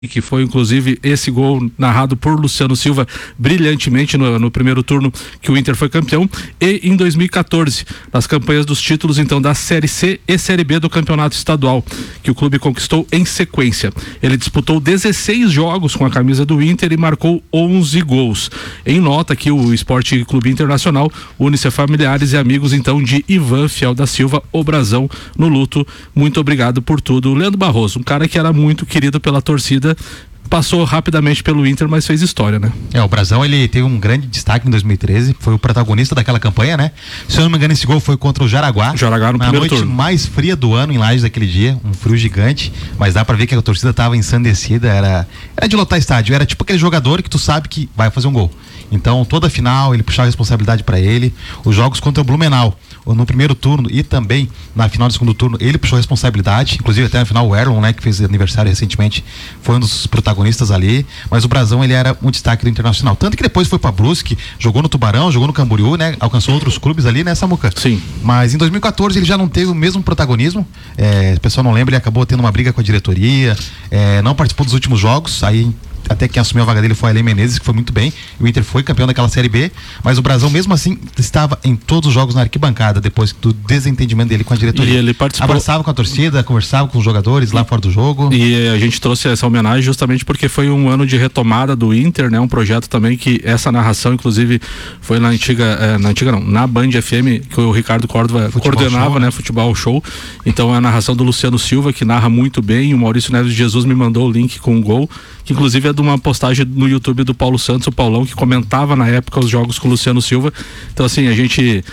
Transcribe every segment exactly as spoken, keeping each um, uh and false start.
que foi inclusive esse gol narrado por Luciano Silva brilhantemente no, no primeiro turno que o Inter foi campeão, e em dois mil e quatorze, nas campanhas dos títulos então da Série C e Série B do Campeonato Estadual, que o clube conquistou em sequência. Ele disputou dezesseis jogos com a camisa do Inter e marcou onze gols. Em nota que o Esporte Clube Internacional une-se a familiares e amigos então de Ivan Fiel da Silva, o Brazão, no luto. Muito obrigado por tudo. Leandro Barroso, um cara que era muito querido pela torcida, passou rapidamente pelo Inter, mas fez história, né? É, o Brazão, ele teve um grande destaque em dois mil e treze, foi o protagonista daquela campanha, né? Se eu não me engano, esse gol foi contra o Jaraguá. Jaraguá no na primeiro noite turno. mais fria do ano em Lages daquele dia, um frio gigante, mas dá pra ver que a torcida tava ensandecida, era, era de lotar estádio, era tipo aquele jogador que tu sabe que vai fazer um gol. Então, toda a final, ele puxava a responsabilidade pra ele. Os jogos contra o Blumenau, no primeiro turno e também na final do segundo turno, ele puxou a responsabilidade, inclusive até na final o Erlon, né, que fez aniversário recentemente, foi um dos protagonistas ali, mas o Brazão, ele era um destaque do Internacional, tanto que depois foi pra Brusque, jogou no Tubarão, jogou no Camboriú, né, alcançou outros clubes ali, né, Samuca? Sim. Mas em dois mil e quatorze ele já não teve o mesmo protagonismo, é, o pessoal não lembra, ele acabou tendo uma briga com a diretoria, é, não participou dos últimos jogos, aí até quem assumiu a vaga dele foi a Ale Menezes, que foi muito bem. O Inter foi campeão daquela Série B, mas o Brazão mesmo assim estava em todos os jogos na arquibancada, depois do desentendimento dele com a diretoria. E ele participou... abraçava com a torcida, conversava com os jogadores lá fora do jogo. E a gente trouxe essa homenagem justamente porque foi um ano de retomada do Inter, né? Um projeto também que essa narração, inclusive, foi na antiga, eh, na antiga não, na Band F M, que o Ricardo Córdova Futebol coordenava, show, né? Futebol Show. Então a narração do Luciano Silva, que narra muito bem. O Maurício Neves de Jesus me mandou o link com o gol, que inclusive é de uma postagem no YouTube do Paulo Santos, o Paulão, que comentava na época os jogos com o Luciano Silva. Então assim, a gente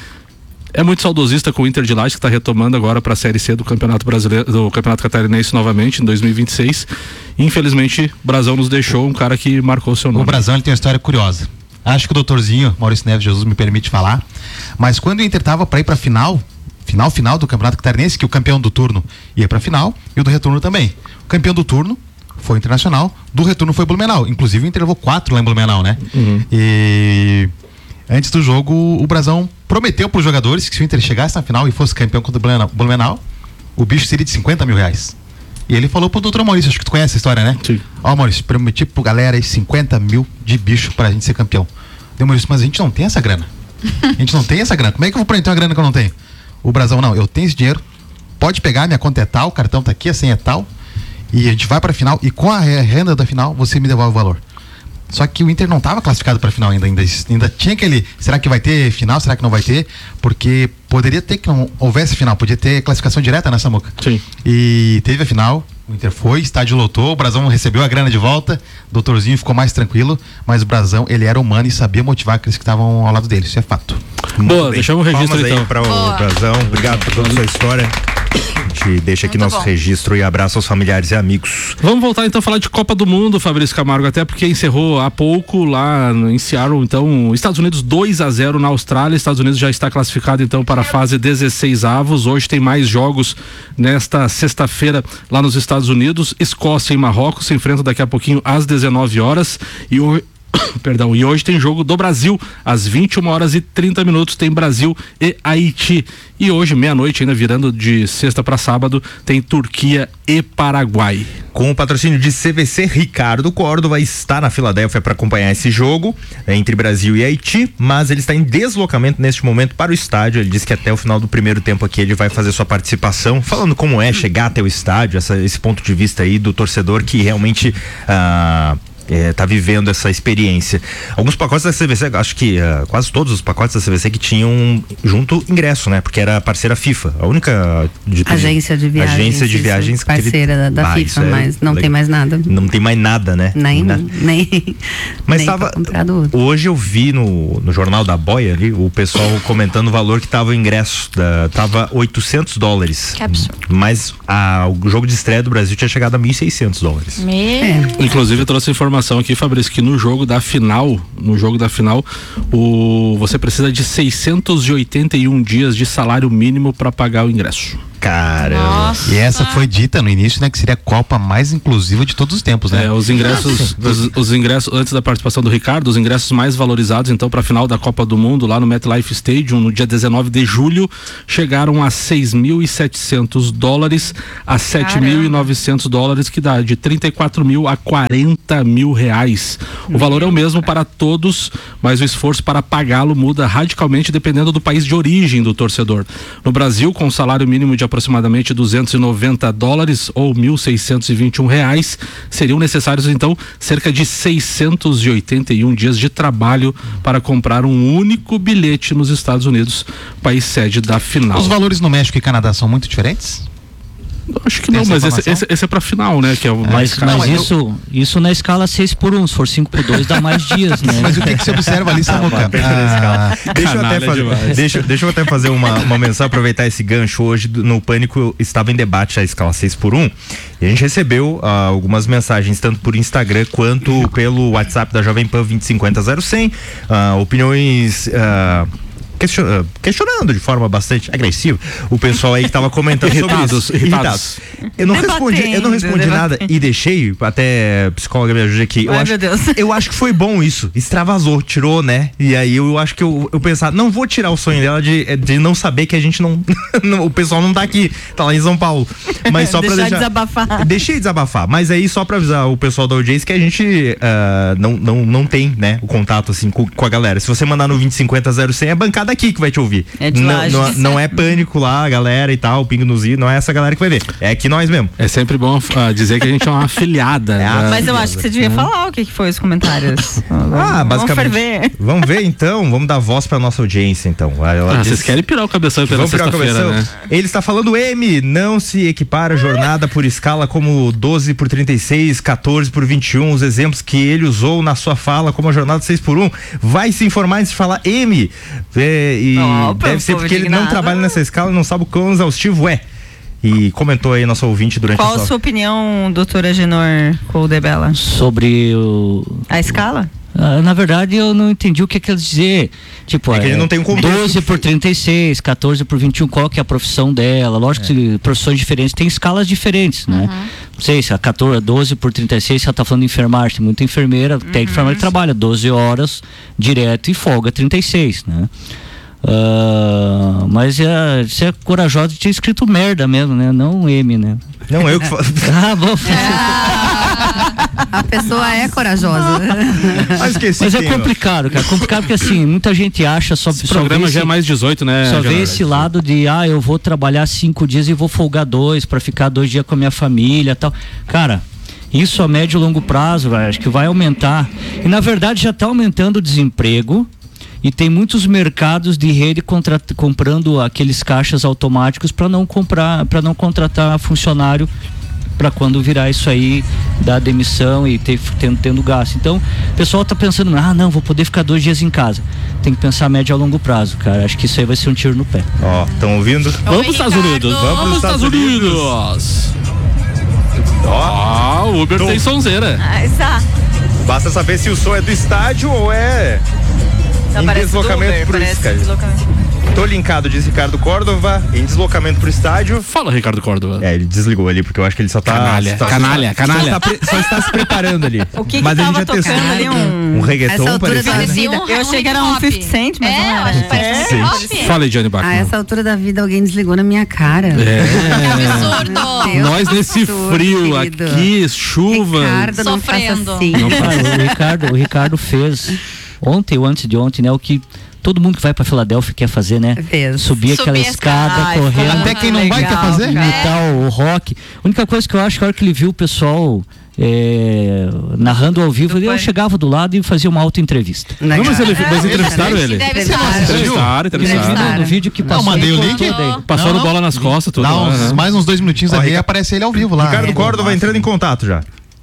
é muito saudosista com o Inter de Lages, que está retomando agora para a Série C do Campeonato Brasileiro, do Campeonato Catarinense novamente em dois mil e vinte e seis. Infelizmente, o Brazão nos deixou um cara que marcou seu nome. O Brazão, ele tem uma história curiosa. Acho que o doutorzinho Maurício Neves de Jesus me permite falar, mas quando o Inter tava para ir para final, final final do Campeonato Catarinense, que o campeão do turno ia para final e o do retorno também. O campeão do turno foi o Internacional, do retorno foi o Blumenau. Inclusive o Inter levou quatro lá em Blumenau, né? Uhum. E antes do jogo, o Brazão prometeu para os jogadores que se o Inter chegasse na final e fosse campeão contra o Blumenau, o bicho seria de cinquenta mil reais. E ele falou pro doutor Maurício, acho que tu conhece a história, né? Sim. Ó, Maurício, prometi pro galera aí cinquenta mil de bicho pra gente ser campeão. Deu, Maurício, mas a gente não tem essa grana. A gente não tem essa grana. Como é que eu vou prometer uma grana que eu não tenho? O Brazão, não, eu tenho esse dinheiro, pode pegar, minha conta é tal, o cartão tá aqui, a senha é tal, e a gente vai pra final, e com a renda da final, você me devolve o valor. Só que o Inter não estava classificado para a final ainda, ainda, ainda tinha aquele, será que vai ter final, será que não vai ter? Porque poderia ter que não houvesse final, podia ter classificação direta nessa Samuca. Sim. E teve a final, o Inter foi, estádio lotou, o Brazão recebeu a grana de volta, o doutorzinho ficou mais tranquilo, mas o Brazão, ele era humano e sabia motivar aqueles que estavam ao lado dele, isso é fato. Boa, deixamos o registro Palmas então. aí para o Boa. Brazão, obrigado por toda a sua história. A gente deixa aqui Muito nosso bom. registro e abraço aos familiares e amigos. Vamos voltar então a falar de Copa do Mundo, Fabrício Camargo, até porque encerrou há pouco lá em Seattle, então, Estados Unidos dois a zero na Austrália. Estados Unidos já está classificado então para a fase dezesseis avos. Hoje tem mais jogos nesta sexta-feira lá nos Estados Unidos. Escócia e Marrocos se enfrentam daqui a pouquinho às dezenove horas e o Perdão, e hoje tem jogo do Brasil, às vinte e uma horas e trinta minutos, tem Brasil e Haiti. E hoje, meia-noite, ainda virando de sexta para sábado, tem Turquia e Paraguai. Com o patrocínio de C V C, Ricardo Córdova está na Filadélfia para acompanhar esse jogo entre Brasil e Haiti, mas ele está em deslocamento neste momento para o estádio. Ele disse que até o final do primeiro tempo aqui ele vai fazer sua participação, falando como é chegar até o estádio, essa, esse ponto de vista aí do torcedor que realmente ah, É, tá vivendo essa experiência. Alguns pacotes da C V C, acho que uh, quase todos os pacotes da C V C que tinham junto ingresso, né? Porque era a parceira FIFA, a única de, Agência de viagens. agência de viagens parceira ele, da, da ah, FIFA, é, mas não legal. tem mais nada. Não tem mais nada, né? Nem, Na... nem. Mas nem tava. outro. Hoje eu vi no, no jornal da Boia ali o pessoal comentando o valor que tava o ingresso. Da, tava oitocentos dólares. Que absurdo. Mas a, o jogo de estreia do Brasil tinha chegado a mil e seiscentos dólares. Meu. É. Inclusive eu trouxe informação aqui, Fabrício, que no jogo da final, no jogo da final, o, você precisa de seiscentos e oitenta e um dias de salário mínimo para pagar o ingresso. Caramba. Nossa. E essa foi dita no início, né, que seria a Copa mais inclusiva de todos os tempos, né? É, os ingressos, os, os ingressos, antes da participação do Ricardo, os ingressos mais valorizados, então, para a final da Copa do Mundo, lá no MetLife Stadium, no dia dezenove de julho, chegaram a seis mil e setecentos dólares a sete mil e novecentos dólares, que dá de trinta e quatro mil a quarenta mil reais. O valor é o mesmo para todos, mas o esforço para pagá-lo muda radicalmente dependendo do país de origem do torcedor. No Brasil, com um salário mínimo de aproximadamente duzentos e noventa dólares ou mil seiscentos e vinte e um reais, seriam necessários então cerca de seiscentos e oitenta e um dias de trabalho para comprar um único bilhete nos Estados Unidos, país sede da final. Os valores no México e Canadá são muito diferentes? Acho que não, mas esse, esse, esse é pra final, né? Que é o mas mais caro. mas isso, isso na escala seis por um, se for cinco por dois dá mais dias, né? Mas o que, que você observa ali, Samuca? Ah, deixa, eu até Canalha fazer, deixa, deixa eu até fazer uma, uma menção, aproveitar esse gancho. Hoje no Pânico estava em debate a escala seis por um e a gente recebeu ah, algumas mensagens tanto por Instagram quanto pelo WhatsApp da Jovem Pan vinte e cinco zero zero cem, ah, opiniões ah, Question, questionando de forma bastante agressiva o pessoal aí que tava comentando irritados, sobre isso. irritados. Eu não respondi, eu não respondi nada e deixei, até a psicóloga me ajude aqui. Eu, Ai, acho, meu Deus. eu acho que foi bom isso. Extravasou, tirou, né? E aí eu acho que eu, eu pensava, não vou tirar o sonho dela de, de não saber que a gente não, não. O pessoal não tá aqui, tá lá em São Paulo. Mas só pra deixar deixar. desabafar. Deixei desabafar. Mas aí só pra avisar o pessoal da audiência que a gente uh, não, não, não tem, né? O contato assim com, com a galera. Se você mandar no vinte e cinco zero zero, é bancada aqui que vai te ouvir. É de não, Lages. não, não é Pânico lá, a galera e tal, Pingo nos i, não é essa galera que vai ver. É aqui nós mesmo. É sempre bom uh, dizer que a gente é uma afiliada. É, da- Mas eu acho que você devia falar o que, que foi os comentários. Ah, Vamos basicamente. ferver. Vamos ver então, vamos dar voz pra nossa audiência então. Ela Ah, diz- vocês querem pirar o cabeção pela Vamos virar o sexta-feira, cabeção? né? Ele está falando M, não se equipara jornada por escala como doze por trinta e seis, quatorze por vinte e um, os exemplos que ele usou na sua fala como a jornada seis por um. Vai se informar antes de falar M. É, e Opa, deve ser povo porque ele não indignado. trabalha nessa escala e não sabe o quão exaustivo é. E comentou aí nosso ouvinte durante Qual a a sua... sua opinião, doutora Genor Coldebella? Sobre o. A escala? Ah, na verdade, eu não entendi o que quer dizer. Tipo, É que ele não tem um contexto. doze por trinta e seis, quatorze por vinte e um, qual que é a profissão dela? Lógico que profissões diferentes têm escalas diferentes, né? Não sei se a quatorze, doze por trinta e seis, se ela tá falando de enfermagem, tem muita enfermeira, tem enfermeira que trabalha doze horas direto e folga trinta e seis, né? Ah, mas é, você é corajosa de ter escrito merda mesmo, né? Não M, né? Não, eu que falo. Ah, bom. A pessoa é corajosa. Ah, esqueci. Mas é quem, ó. complicado, cara. Complicado porque assim, muita gente acha só, Esse só programa vê já é esse- mais dezoito, né? Só Jonathan? vê esse lado de, ah, eu vou trabalhar cinco dias e vou folgar dois pra ficar dois dias com a minha família e tal. Cara, isso a médio e longo prazo, vai, acho que vai aumentar. E na verdade já tá aumentando o desemprego e tem muitos mercados de rede contra, comprando aqueles caixas automáticos para não comprar, para não contratar funcionário para quando virar isso aí da demissão e ter, tendo, tendo gasto. Então, o pessoal tá pensando, ah, não, vou poder ficar dois dias em casa. Tem que pensar a médio a longo prazo, cara. Acho que isso aí vai ser um tiro no pé. Ó, estão ouvindo? Vamos para os Estados Unidos. Vamos pros Estados Unidos. Ah, o Uber Tô. tem sonzeira. Ah, exato. Basta saber se o som é do estádio ou é Não, em parece deslocamento Uber, pro parece estádio. deslocamento. Tô linkado, diz Ricardo Córdova, em deslocamento pro estádio. Fala, Ricardo Córdova. É, ele desligou ali, porque eu acho que ele só tá... Canalha, só, canalha, só, canalha. Só, tá pre- só está se preparando ali. O que que Mas ele tava já testou tocando ali? Um... um reggaeton, Essa altura parecia, da né? vida. Eu um achei que era um hip hop. fifty cent, mas É, não eu era. acho que parece um hip hop. Fala aí, Johnny A Bachmann. essa altura da vida alguém desligou na minha cara. É. Absurdo. Deus. Nós nesse absurdo, frio querido. aqui, chuva. Ricardo, não Sofrendo. faça assim. Não Cara, o Ricardo, o Ricardo fez ontem ou antes de ontem, né? O que todo mundo que vai pra Filadélfia quer fazer, né? Fez. Subir aquela Subir a escada, escada. Ai, correndo. ficou Até quem não vai legal, quer fazer? cara. Imitar o rock. A única coisa que eu acho que a hora que ele viu o pessoal é, narrando ao vivo, eu chegava do lado e fazia uma auto-entrevista. Não, mas, ele, mas entrevistaram ele. Deve ser Entrevistaram, Ele entrevistaram. viu no vídeo que passou. mandei o ele link. contou daí. Passaram Não, bola nas costas, tudo. Dá uns, Aham. mais uns dois minutinhos Ó, ali e Ricardo- aparece ele ao vivo lá. Ricardo É, Córdova entrando em contato já.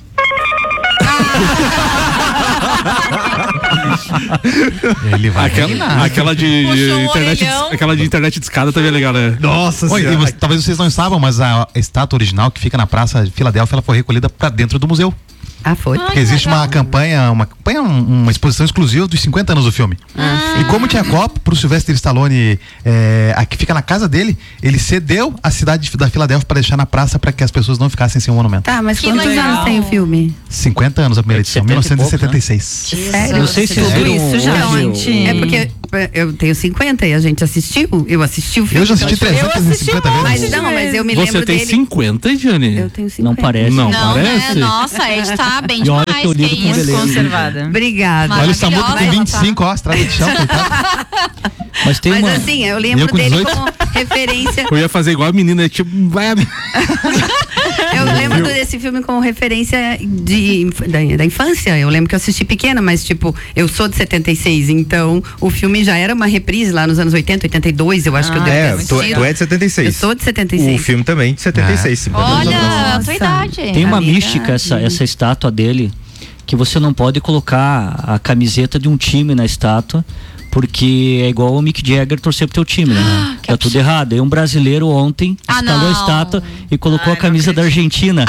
Ele vai. Aquela, aquela de Puxou o internet, orelhão. aquela de internet de escada também é legal, né? Nossa Oi, e senhora. você- talvez vocês não saibam, mas a estátua original que fica na Praça de Filadélfia, ela foi recolhida pra dentro do museu. Ah, foi? Porque existe uma campanha, uma campanha, um- uma exposição exclusiva dos cinquenta anos do filme. E como tinha Copa pro Sylvester Stallone, é, aqui fica na casa dele, ele cedeu a cidade da Filadélfia para deixar na praça para que as pessoas não ficassem sem um monumento. Tá, mas Que quantos legal. anos tem o filme? cinquenta anos a primeira É de edição, setenta e mil novecentos e pouco, setenta e seis. Sério? Não sei se vocês Tudo viram isso já, hoje gente. o- É porque eu tenho cinquenta e a gente assistiu, eu assisti o filme. Eu já assisti então, trezentas e cinquenta um monte vezes. Mas não, mas eu me Você lembro tem dele. cinquenta, Ediane? Eu tenho cinquenta. Não parece. Não, Não, parece? né? Nossa, a Ed tá bem E olha demais. que eu lido que com isso? beleza. Conservada. Obrigada. Olha o Samuca com Maravilhosa, vinte e cinco, ó, estrada de chão, coitado. Mas tem Mas uma. assim, eu E lembro eu com dele dezoito? como referência. Eu ia fazer igual a menina, tipo, vai. Eu lembro desse filme como referência de, da, da infância. Eu lembro que eu assisti pequena, mas tipo, eu sou de setenta e seis, então o filme já era uma reprise lá nos anos oitenta, oitenta e dois, eu acho que eu devo É, ter tu, assistido. tu é de setenta e seis. Eu sou de setenta e O seis. filme também de setenta e seis. cinquenta anos atrás. Olha, a tua Nossa. idade. Tem uma Amiga, mística essa, sim. essa estátua dele, que você não pode colocar a camiseta de um time na estátua, porque é igual o Mick Jagger torcer pro teu time, né? que Tá tudo absurdo. errado. Aí um brasileiro ontem Ah, instalou a não. estátua e colocou Ai, a camisa da Argentina.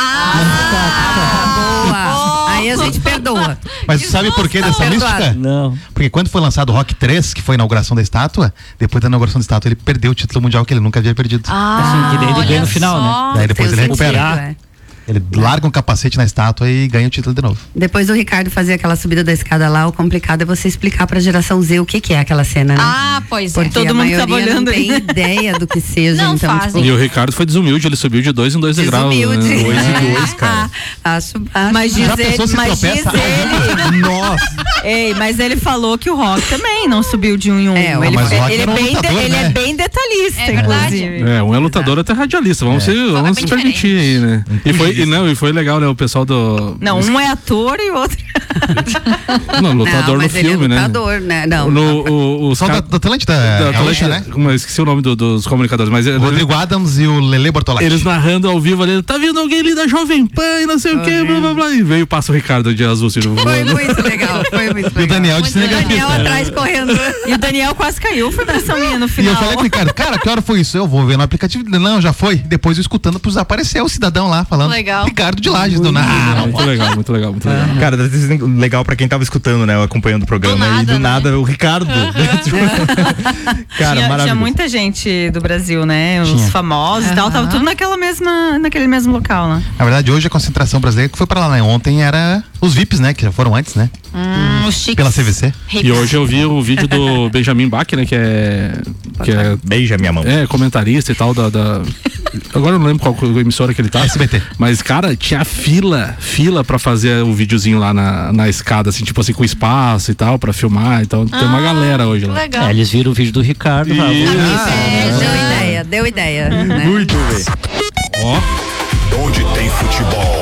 Boa. Aí a gente perdoa. Mas sabe por que dessa Perdoado. mística? Não. Porque quando foi lançado o Rock três, que foi a inauguração da estátua, depois da inauguração da estátua, ele perdeu o título mundial que ele nunca havia perdido. Ah, Assim, que daí ele olha ganha no final, só. Daí depois Tem ele o recupera. sentido, é. Ele larga um capacete na estátua e ganha o título de novo. Depois do Ricardo fazer aquela subida da escada lá, o complicado é você explicar pra geração Z o que que é aquela cena, né? Ah, pois é. Porque todo a mundo maioria tava olhando não tem aí. ideia do que seja, Não então fazem. E o Ricardo foi desumilde, ele subiu de dois em dois degraus. Desumilde. Né? Dois e dois, cara. acho, acho Mas diz Já ele, pensou se mas diz tropeça? ele. Nossa! Ei, mas ele falou que o Rock também não subiu de um em um. É, ele, mas o Rock ele, era um é, bem de- lutador, ele né? é bem detalhista, É verdade. inclusive. É, um é lutador, outro é radialista. Vamos, se, vamos bem se permitir aí, né? E foi, e, não, e foi legal, né? O pessoal do. Não, um é ator e o outro. Não, lutador não, no mas filme, ele é né? lutador, né? Não, No, o, os Só da, ca- da Atlântida, da Gaúcha, Atlântica, né? como eu esqueci o nome do- dos comunicadores, mas O Rodrigo Adams e o Lele Bortolatti. eles narrando ao vivo ali, tá vindo alguém ali da Jovem Pan e não sei o que, blá blá blá. E veio, passa o Ricardo de azul, assim, Foi voando. muito legal, foi muito legal. E o Daniel de O Daniel cinegrafista. atrás correndo. E o Daniel quase caiu, foi pressão minha no E final. eu falei com o Ricardo, cara, que hora foi isso? Eu vou ver no aplicativo. Não, já foi. Depois eu escutando, pros apareceu o cidadão lá falando. Legal. Ricardo de Lages, do nada. Ah, muito legal, muito legal, muito legal. Cara, deve ter sido legal pra quem tava escutando, né? Acompanhando o programa. Do e nada, do né? nada, o Ricardo. Tipo, Cara, tinha, maravilhoso. tinha muita gente do Brasil, né? Os Tinha. famosos e tal, tava tudo naquela mesma, naquele mesmo local, né? Na verdade, hoje a concentração brasileira que foi pra lá, né? Ontem era os V I Ps, né? Que já foram antes, né? Hum, os chiques. Pela C V C. E hoje eu vi o vídeo do Benjamin Bach, né? Que é. Que é, Beija minha mão. é comentarista e tal da. da- Agora eu não lembro qual emissora que ele tá. S B T. Mas, cara, tinha fila, fila pra fazer o videozinho lá na, na escada, assim, tipo assim, com espaço e tal, pra filmar. Então tem uma galera hoje lá. Legal. É, eles viram o vídeo do Ricardo. Isso. falaram, É, deu ideia, deu ideia. Né? Muito bem. Ó, Onde tem futebol,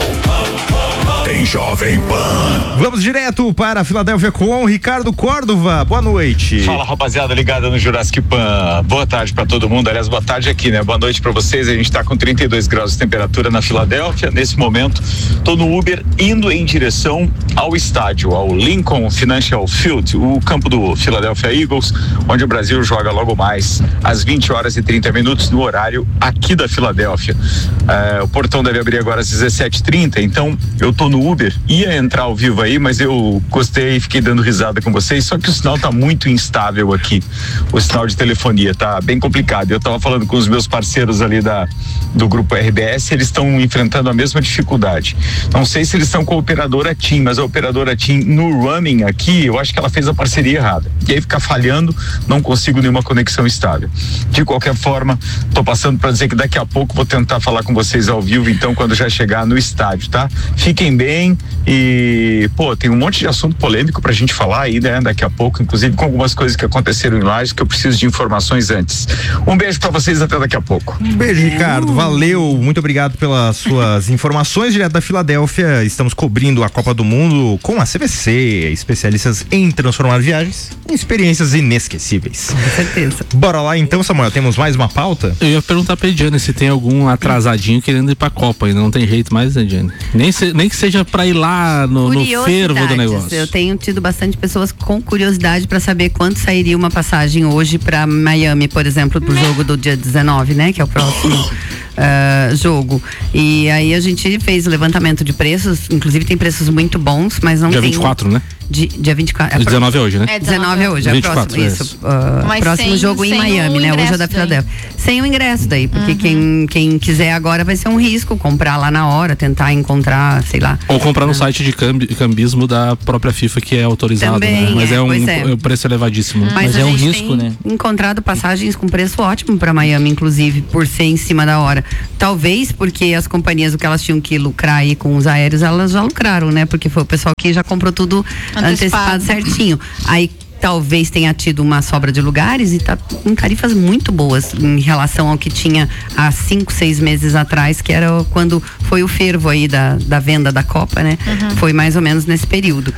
tem Jovem Pan. Vamos direto para a Filadélfia com o Ricardo Córdova. Boa noite. Fala, rapaziada ligada no Jurassic Pan. Boa tarde pra todo mundo. Aliás, boa tarde aqui, né? Boa noite pra vocês. A gente tá com trinta e dois graus de temperatura na Filadélfia. Nesse momento, tô no Uber indo em direção ao estádio, ao Lincoln Financial Field, o campo do Philadelphia Eagles, onde o Brasil joga logo mais às vinte horas e trinta minutos no horário aqui da Filadélfia. É, o portão deve abrir agora às dezessete e trinta, então eu tô no Uber, ia entrar ao vivo aí, mas eu gostei e fiquei dando risada com vocês, só que o sinal tá muito instável aqui, o sinal de telefonia tá bem complicado. Eu tava falando com os meus parceiros ali da, do grupo R B S, eles estão enfrentando a mesma dificuldade. Não sei se eles estão com a operadora TIM, mas a operadora TIM no roaming aqui, eu acho que ela fez a parceria errada. E aí fica falhando, não consigo nenhuma conexão estável. De qualquer forma, tô passando para dizer que daqui a pouco vou tentar falar com vocês ao vivo, então, quando já chegar no estádio, tá? Fiquem bem e, pô, tem um monte de assunto polêmico pra gente falar aí, né? Daqui a pouco, inclusive com algumas coisas que aconteceram em Lages que eu preciso de informações antes. Um beijo pra vocês, até daqui a pouco. Um beijo, Ricardo. Valeu. Muito obrigado pelas suas informações direto da Filadélfia. Estamos cobrindo a Copa do Mundo com a C V C, especialistas em transformar viagens em experiências inesquecíveis. Com certeza. Bora lá então, Samuel. Temos mais uma pauta? eu ia perguntar pra Ediane se tem algum atrasadinho querendo ir pra Copa ainda. Não tem jeito mais, né, Ediane? Nem, se, nem que seja pra ir lá no, no fervo do Curiosidades. negócio. Eu tenho tido bastante pessoas com curiosidade para saber quanto sairia uma passagem hoje para Miami, por exemplo, pro jogo do dia dezenove, né? Que é o próximo. uh, jogo. E aí a gente fez o levantamento de preços, inclusive tem preços muito bons, mas não Dia tem... vinte e quatro, né? De, dia vinte e quatro. É dezenove é hoje, né? É dezenove é hoje, é vinte e quatro, próximo. Isso. Uh, próximo sem, jogo em sem Miami, né? Hoje é da Filadélfia. Sem o ingresso daí, porque uhum. quem, quem quiser agora vai ser um risco comprar lá na hora, tentar encontrar, sei lá. Ou comprar no ah. site de cambi, cambismo da própria FIFA, que é autorizado, Também, né? Mas é, é um é. o preço elevadíssimo. Mas, Mas é um risco, né? Encontrado passagens com preço ótimo para Miami, inclusive, por ser em cima da hora. Talvez porque as companhias, o que elas tinham que lucrar aí com os aéreos, elas já lucraram, né? Porque foi o pessoal que já comprou tudo antecipado, antecipado certinho. Aí talvez tenha tido uma sobra de lugares e tá em tarifas muito boas em relação ao que tinha há cinco, seis meses atrás, que era quando foi o fervo aí da, da venda da Copa, né? Uhum. Foi mais ou menos nesse período.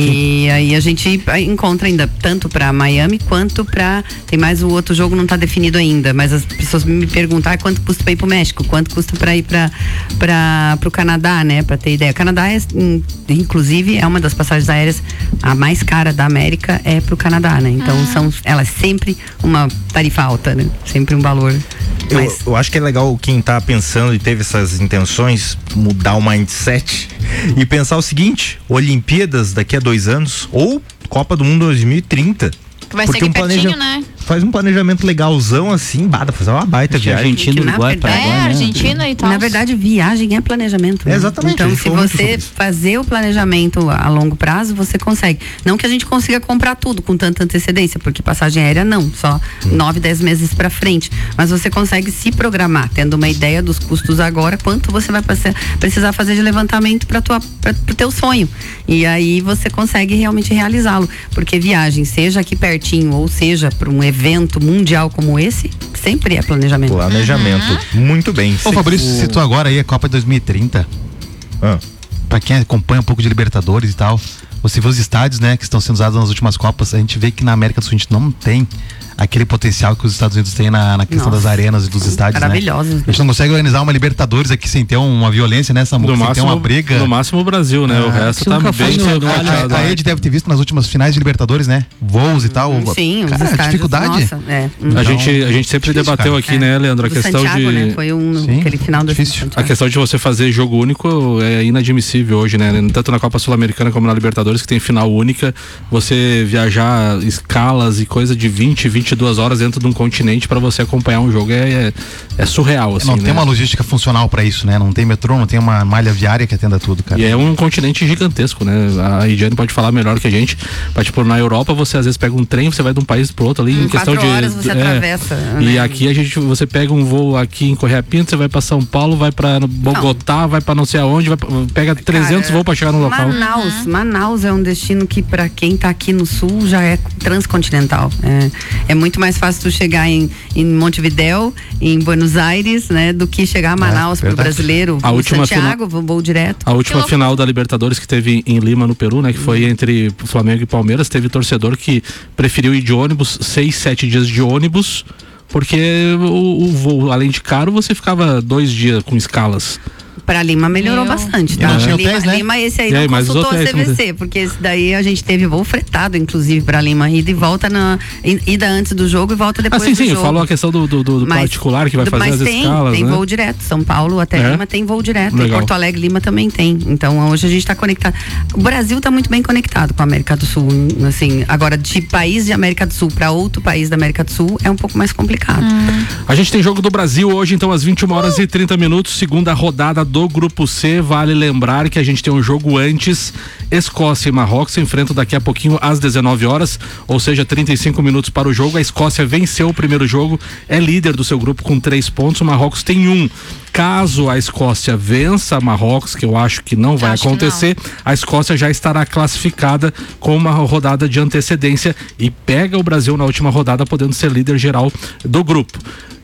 E aí a gente encontra ainda tanto para Miami quanto para tem mais o outro jogo, não tá definido ainda, mas as pessoas me perguntam quanto custa para ir pro México, quanto custa para ir para para pro Canadá, né? Para ter ideia. O Canadá é, inclusive, é uma das passagens aéreas a mais cara da América, é pro Canadá, né? Então ah. são elas sempre uma tarifa alta, né? Sempre um valor. Eu, mais... eu acho que é legal quem tá pensando e teve essas intenções mudar o mindset e pensar o seguinte: Olimpíadas daqui a dois anos ou Copa do Mundo dois mil e trinta. Que vai porque ser aqui um pertinho, planeja... né? Faz um planejamento legalzão assim, bada, fazer uma baita viagem. Argentina, Uruguai, verdade, Paraguai, É, né? Argentina e tal. Na verdade, viagem é planejamento. Né? É, exatamente. Então, se você fazer o planejamento a longo prazo, você consegue. Não que a gente consiga comprar tudo com tanta antecedência, porque passagem aérea não, só hum. nove, dez meses pra frente. Mas você consegue se programar, tendo uma ideia dos custos agora, quanto você vai precisar fazer de levantamento para tua, para pro teu sonho. E aí você consegue realmente realizá-lo. Porque viagem, seja aqui pertinho, ou seja, para um evento mundial como esse, sempre é planejamento. Planejamento. Uhum. Muito bem. Ô, Fabrício, o... citou agora aí a Copa de dois mil e trinta. Ah. Pra quem acompanha um pouco de Libertadores e tal, você vê os estádios, né, que estão sendo usados nas últimas Copas, a gente vê que na América do Sul a gente não tem aquele potencial que os Estados Unidos têm na, na questão Nossa. das arenas e dos estádios, maravilhosos, né? A gente não consegue organizar uma Libertadores aqui sem ter uma violência, né, Samu? Sem máximo, ter uma briga. No máximo o Brasil, né? Ah, o resto tá bem chateado. A Ed deve ter visto nas últimas finais de Libertadores, né? Voos e tal. Sim, cara, os estádios, dificuldade. Nossa, é. Então, a, gente, a gente sempre difícil, debateu cara. aqui, é. né, Leandro? A do questão Santiago, de. Né? Foi um, Sim, aquele final do difícil. A questão de você fazer jogo único é inadmissível hoje, né? Tanto na Copa Sul-Americana como na Libertadores, que tem final única, você viajar escalas e coisa de vinte, vinte e duas horas dentro de um continente para você acompanhar um jogo é, é, é surreal, assim, não né? tem uma logística funcional para isso, né? Não tem metrô, não tem uma malha viária que atenda tudo, cara. E é um continente gigantesco, né? A Ediane pode falar melhor que a gente, mas tipo, na Europa você às vezes pega um trem, você vai de um país pro outro ali em, em questão de... horas você é, atravessa. E né? aqui a gente, você pega um voo aqui em Correia Pinto, você vai para São Paulo, vai para Bogotá, não. vai para não sei aonde, vai, pega trezentos voos para chegar no local. Manaus, uhum. Manaus é um destino que para quem tá aqui no sul já é transcontinental. É, é muito mais fácil tu chegar em, em Montevidéu, em Buenos Aires, né, do que chegar a Manaus é, pro brasileiro. A última Santiago, final, voo direto. A última que final da Libertadores que teve em Lima, no Peru, né, que foi entre Flamengo e Palmeiras, teve torcedor que preferiu ir de ônibus, seis, sete dias de ônibus, porque o, o voo, além de caro, você ficava dois dias com escalas. Pra Lima melhorou Meu. bastante, tá? Não tinha Lima, hotéis, né? Lima, esse aí e não aí, consultou hotéis, a C V C, porque esse daí a gente teve voo fretado, inclusive, pra Lima, ida e volta na, ida antes do jogo e volta depois ah, sim, do sim, jogo. Falou a questão do, do, do mas, particular que vai fazer mas as tem, escalas, tem né? voo direto, São Paulo até é? Lima tem voo direto, Legal. e Porto Alegre, Lima também tem, então hoje a gente tá conectado. O Brasil tá muito bem conectado com a América do Sul, assim, agora de país de América do Sul pra outro país da América do Sul é um pouco mais complicado. Hum. A gente tem jogo do Brasil hoje, então às vinte e uma horas e trinta minutos, segunda rodada do Grupo C. Vale lembrar que a gente tem um jogo antes, Escócia e Marrocos se enfrentam daqui a pouquinho às dezenove horas, ou seja, trinta e cinco minutos para o jogo. A Escócia venceu o primeiro jogo, é líder do seu grupo com três pontos, o Marrocos tem um. Caso a Escócia vença Marrocos, que eu acho que não vai acho acontecer, a Escócia já estará classificada com uma rodada de antecedência e pega o Brasil na última rodada, podendo ser líder geral do grupo.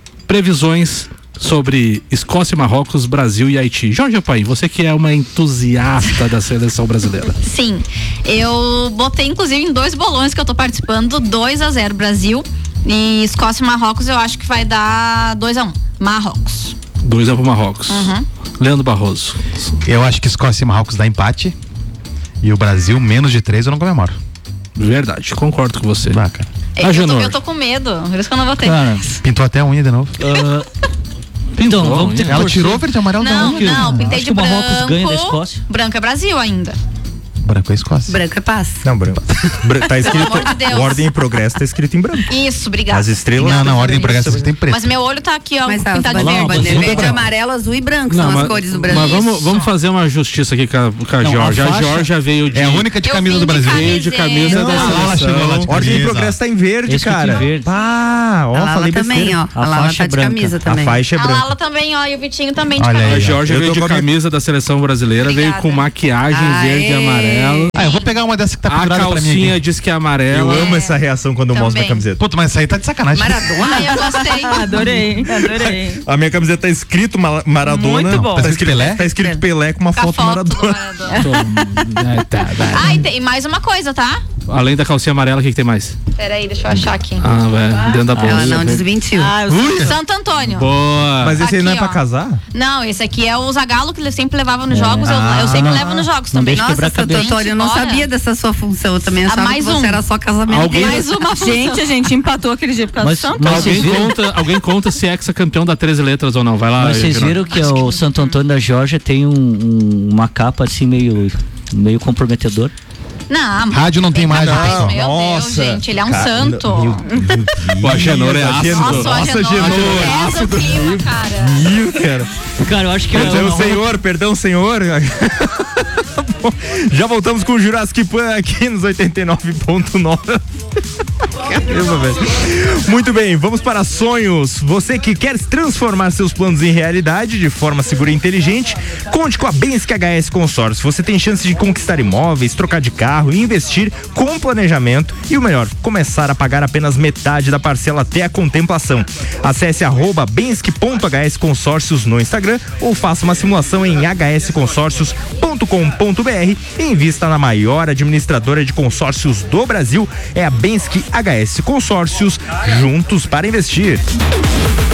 Previsões sobre Escócia, Marrocos, Brasil e Haiti. Jorge Apaim, você que é uma entusiasta da seleção brasileira. Sim, eu botei inclusive em dois bolões que eu tô participando, dois a zero Brasil, e Escócia e Marrocos eu acho que vai dar dois a um Marrocos. dois a um pro Marrocos. Uhum. Leandro Barroso. Eu acho que Escócia e Marrocos dá empate e o Brasil menos de três eu não comemoro. Verdade, concordo com você. Vaca. É, ah, eu, tô, eu tô com medo, por isso que eu não votei. Cara, pintou até a unha de novo. Uh, Então, vamos ter que Ela torcer. tirou verde e amarelo da Não, onde? não, pintei Acho de que o Marrocos branco. ganha da Escócia. Branco é Brasil ainda. Branco é Escócia. Branco é paz. Não, branco. Bran- tá escrito. amor de Deus. Ordem e Progresso tá escrito em branco. Isso, obrigada. As estrelas. Não, não, ordem e progresso tem preto. Mas meu olho tá aqui, ó, Mas tá, pintado de bandeira, verde. bandeira Brasil verde, é amarelo, azul e branco Não, são mas, as cores do Brasil. mas vamos, Isso. vamos fazer uma justiça aqui com a, com a Não, a Georgia. A, faixa- Georgia veio de. É a única de Eu camisa vim do de Brasil. Veio de camisa Não, da ela seleção. chegou lá de Ordem e camisa. Progresso tá em verde, Escrito em cara. verde. Ah, ó, A Lala falei também, besteira. ó. A A Lala faixa tá é de branca. camisa A também. faixa é A branca. Lala também, ó, e o Vitinho também de Olha cabelo. aí, A Georgia Eu veio tô de com a minha- camisa da seleção brasileira, veio Obrigada. com maquiagem Aê. verde e amarelo. Ah, eu vou pegar uma dessa que tá A pendurada pra mim calcinha aqui. diz que é Eu amarela. amo essa reação quando eu mostro Também. minha camiseta. Puta, mas essa aí tá de sacanagem. Maradona? Ai, eu gostei. Adorei, adorei. A minha camiseta tá escrito Ma- Maradona. Muito bom. Tá Tá escrito escrito Pelé? Tá escrito Pelé com uma Com a foto do foto do Maradona. Maradona. É, tá, vai. Ah, e tem mais uma coisa, tá? Além da calcinha amarela, o que, que tem mais? Peraí, deixa eu achar aqui. Ah, vai. Dentro da bolsa. Ela não desmentiu. Ah, eu Santo Antônio. Boa. Mas esse aí não é Aqui, pra ó. casar? Não, esse aqui é o Zagalo que ele sempre levava nos jogos. Eu, eu sempre levo nos jogos Não também. deixa Nossa, quebrar a Santo cabeça. Antônio, eu não Bora. sabia dessa sua função. Eu também Ah, achava mais que você um. era só casamento Alguém- dele. Mais uma Gente, a gente empatou aquele dia por causa Mas- do Santo. mas Alguém vocês viram? conta, alguém conta se é ex-campeão da treze letras ou não. Vai lá. Mas vocês Geraldo. viram que o Santo Antônio da Georgia tem um- um- uma capa assim meio, meio comprometedor? Não, Rádio não tem mais, Ai, pessoal. meu Nossa. Deus, gente, ele é um Cara, santo. meu O Agenor é ácido. Nossa, o Nossa, Agenor Agenor. pesa o clima, cara. Ih, cara. Cara, eu acho que é Perdão, uma- senhor, perdão, senhor. Bom, já voltamos com o Jurassic Pan aqui nos oitenta e nove ponto nove. Caramba, velho. Muito bem, vamos para sonhos. Você que quer transformar seus planos em realidade de forma segura e inteligente, conte com a Bensky H S Consórcio. Você tem chance de conquistar imóveis, trocar de carro e investir com planejamento e o melhor, começar a pagar apenas metade da parcela até a contemplação. Acesse arroba bensky ponto h s consórcios no Instagram ou faça uma simulação em h s consórcios ponto com ponto b r e invista na maior administradora de consórcios do Brasil. É a Bensky H S Consórcios, juntos para investir.